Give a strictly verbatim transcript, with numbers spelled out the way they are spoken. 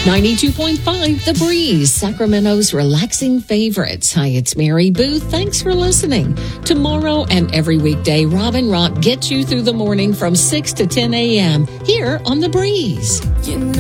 ninety-two point five The Breeze, Sacramento's relaxing favorites. Hi, it's Mary Booth. Thanks for listening. Tomorrow and every weekday, Robin Rock gets you through the morning from six to ten a.m. here on The Breeze. You know